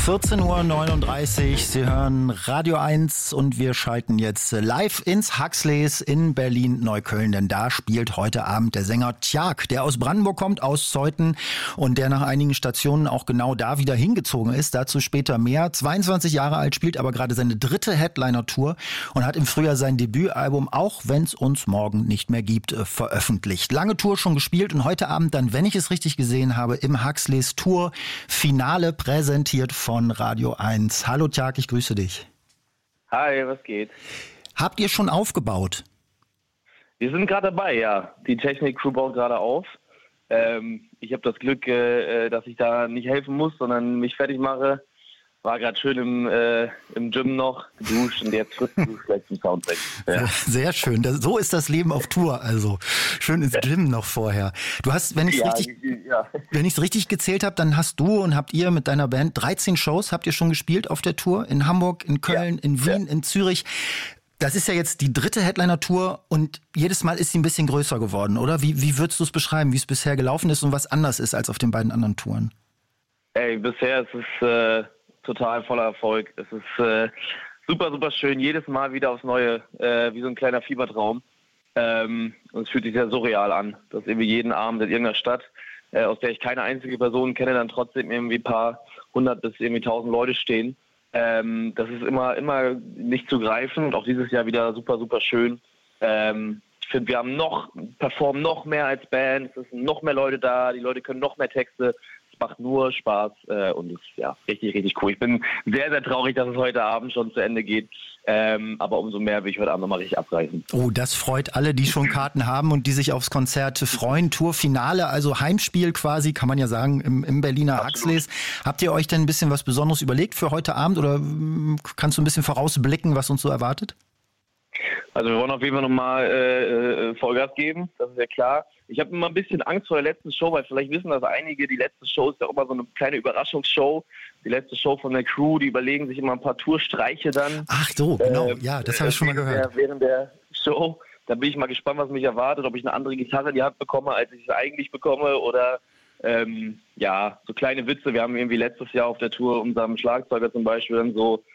14:39 Uhr, Sie hören Radio 1 und wir schalten jetzt live ins Huxleys in Berlin-Neukölln, denn da spielt heute Abend der Sänger Tjark, der aus Brandenburg kommt, aus Zeuthen und der nach einigen Stationen auch genau da wieder hingezogen ist. Dazu später mehr. 22 Jahre alt, spielt aber gerade seine dritte Headliner-Tour und hat im Frühjahr sein Debütalbum Auch wenn's uns morgen nicht mehr gibt veröffentlicht. Lange Tour schon gespielt und heute Abend dann, wenn ich es richtig gesehen habe, im Huxleys Tour Finale präsentiert von Radio 1. Hallo Tjark, ich grüße dich. Hi, was geht? Habt ihr schon aufgebaut? Wir sind gerade dabei, ja. Die Technik-Crew baut gerade auf. Ich habe das Glück, dass ich da nicht helfen muss, sondern mich fertig mache. War gerade schön im Gym noch, geduscht und jetzt frisch geduscht gleich zum Soundcheck. Ja. Sehr schön. So ist das Leben auf Tour, also. Schön ins Gym noch vorher. Du hast, wenn ich es richtig gezählt habe, dann hast du und habt ihr mit deiner Band 13 Shows, habt ihr schon gespielt auf der Tour? In Hamburg, in Köln, in Wien, in Zürich. Das ist ja jetzt die dritte Headliner-Tour und jedes Mal ist sie ein bisschen größer geworden, oder? Wie würdest du es beschreiben, wie es bisher gelaufen ist und was anders ist als auf den beiden anderen Touren? Bisher ist es total voller Erfolg. Es ist super, super schön. Jedes Mal wieder aufs Neue, wie so ein kleiner Fiebertraum. Und es fühlt sich sehr surreal an, dass irgendwie jeden Abend in irgendeiner Stadt, aus der ich keine einzige Person kenne, dann trotzdem irgendwie ein paar hundert bis irgendwie 1000 Leute stehen. Das ist immer nicht zu greifen und auch dieses Jahr wieder super, super schön. Ich finde, wir performen noch mehr als Band. Es sind noch mehr Leute da. Die Leute können noch mehr Texte. Es macht nur Spaß und es ist ja richtig, richtig cool. Ich bin sehr, sehr traurig, dass es heute Abend schon zu Ende geht. Aber umso mehr will ich heute Abend nochmal richtig abreißen. Oh, das freut alle, die schon Karten haben und die sich aufs Konzert freuen. Tourfinale, also Heimspiel quasi, kann man ja sagen, im Berliner Huxleys. Habt ihr euch denn ein bisschen was Besonderes überlegt für heute Abend oder kannst du ein bisschen vorausblicken, was uns so erwartet? Also wir wollen auf jeden Fall nochmal Vollgas geben, das ist ja klar. Ich habe immer ein bisschen Angst vor der letzten Show, weil vielleicht wissen das einige, die letzte Show ist ja immer so eine kleine Überraschungsshow. Die letzte Show von der Crew, die überlegen sich immer ein paar Tourstreiche dann. Ach so, genau, ja, das habe ich schon mal gehört. Während der Show, da bin ich mal gespannt, was mich erwartet, ob ich eine andere Gitarre in die Hand bekomme, als ich es eigentlich bekomme oder so kleine Witze. Wir haben irgendwie letztes Jahr auf der Tour unserem Schlagzeuger zum Beispiel dann so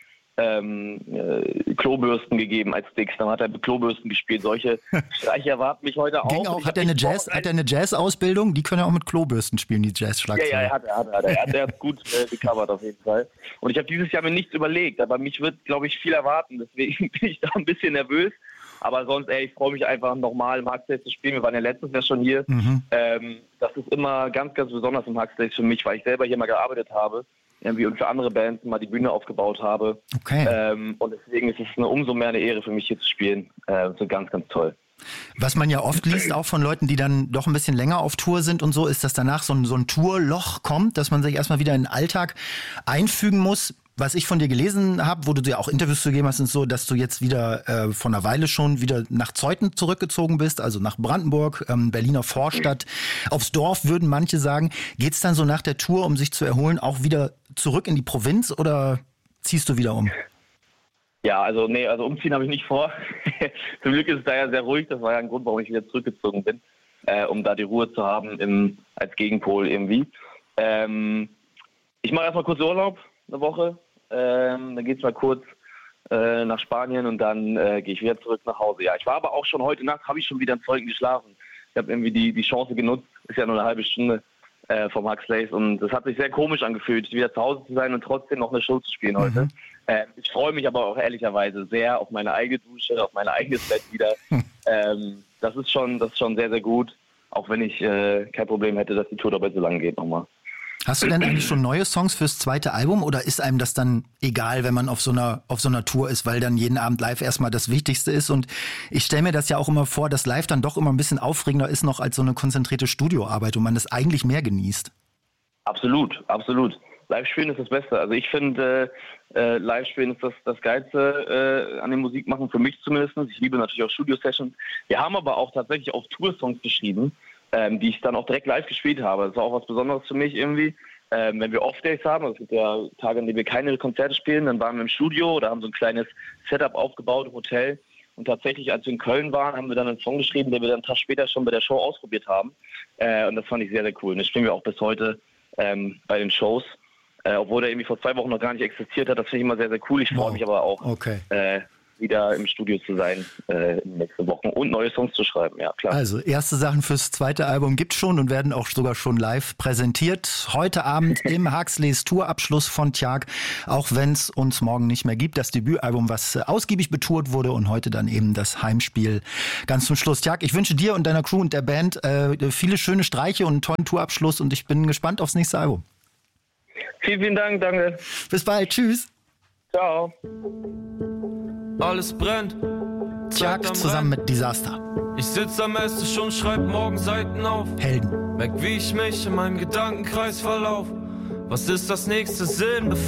Klobürsten gegeben als Sticks. Dann hat er mit Klobürsten gespielt. Solche Streiche erwarten mich heute auch. Hat er eine Jazz-Ausbildung? Die können ja auch mit Klobürsten spielen, die Jazz-Schlagzeuger. Ja, hat er. Er hat gut gecovert auf jeden Fall. Und ich habe dieses Jahr mir nichts überlegt, aber mich wird, glaube ich, viel erwarten. Deswegen bin ich da ein bisschen nervös. Aber sonst, ich freue mich einfach nochmal im Huxleys zu spielen. Wir waren ja letztes Jahr schon hier. Das ist immer ganz, ganz besonders im Huxleys für mich, weil ich selber hier mal gearbeitet habe. Irgendwie und für andere Bands mal die Bühne aufgebaut habe. Okay. Und deswegen ist es umso mehr eine Ehre für mich hier zu spielen. So ganz, ganz toll. Was man ja oft liest, auch von Leuten, die dann doch ein bisschen länger auf Tour sind und so, ist, dass danach so ein Tourloch kommt, dass man sich erstmal wieder in den Alltag einfügen muss. Was ich von dir gelesen habe, wo du dir auch Interviews zu geben hast, ist so, dass du jetzt wieder vor einer Weile schon wieder nach Zeuthen zurückgezogen bist, also nach Brandenburg, Berliner Vorstadt. Aufs Dorf würden manche sagen. Geht's dann so nach der Tour, um sich zu erholen, auch wieder zurück in die Provinz oder ziehst du wieder um? Ja, also umziehen habe ich nicht vor. Zum Glück ist es da ja sehr ruhig. Das war ja ein Grund, warum ich wieder zurückgezogen bin, um da die Ruhe zu haben als Gegenpol irgendwie. Ich mache erstmal kurz Urlaub, eine Woche. Dann geht's mal kurz nach Spanien und dann gehe ich wieder zurück nach Hause. Ja, ich war aber auch schon heute Nacht, habe ich schon wieder in Zeuthen geschlafen. Ich habe irgendwie die Chance genutzt, ist ja nur eine halbe Stunde vom Huxleys und es hat sich sehr komisch angefühlt, wieder zu Hause zu sein und trotzdem noch eine Show zu spielen heute. Ich freue mich aber auch ehrlicherweise sehr auf meine eigene Dusche, auf mein eigenes Bett wieder. Das ist schon sehr, sehr gut, auch wenn ich kein Problem hätte, dass die Tour dabei so lange geht nochmal. Hast du denn eigentlich schon neue Songs fürs zweite Album oder ist einem das dann egal, wenn man auf so einer Tour ist, weil dann jeden Abend live erstmal das Wichtigste ist? Und ich stelle mir das ja auch immer vor, dass live dann doch immer ein bisschen aufregender ist noch als so eine konzentrierte Studioarbeit und man das eigentlich mehr genießt. Absolut, absolut. Live-Spielen ist das Beste. Also ich finde, Live-Spielen ist das Geilste an dem Musikmachen, für mich zumindest. Ich liebe natürlich auch Studio-Sessions. Wir haben aber auch tatsächlich auf Tour-Songs geschrieben, die ich dann auch direkt live gespielt habe. Das ist auch was Besonderes für mich irgendwie. Wenn wir Off-Days haben, also es gibt ja Tage, an denen wir keine Konzerte spielen, dann waren wir im Studio oder haben so ein kleines Setup aufgebaut im Hotel. Und tatsächlich, als wir in Köln waren, haben wir dann einen Song geschrieben, den wir dann einen Tag später schon bei der Show ausprobiert haben. Und das fand ich sehr, sehr cool. Und das spielen wir auch bis heute bei den Shows. obwohl der irgendwie vor 2 Wochen noch gar nicht existiert hat. Das finde ich immer sehr, sehr cool. Ich freue mich aber auch, wieder im Studio zu sein in den nächsten Wochen und neue Songs zu schreiben, ja klar. Also erste Sachen fürs zweite Album gibt's schon und werden auch sogar schon live präsentiert. Heute Abend im Huxleys Tourabschluss von Tjag, auch wenn es uns morgen nicht mehr gibt. Das Debütalbum, was ausgiebig betourt wurde und heute dann eben das Heimspiel ganz zum Schluss. Tjag, ich wünsche dir und deiner Crew und der Band viele schöne Streiche und einen tollen Tourabschluss und ich bin gespannt aufs nächste Album. Vielen, vielen Dank, danke. Bis bald, tschüss. Ciao. Alles brennt. Tjag zusammen mit Disaster. Ich sitz am Esstisch und schreib morgen Seiten auf. Helden. Merk, wie ich mich in meinem Gedankenkreis verlauf. Was ist das nächste Sinn, bevor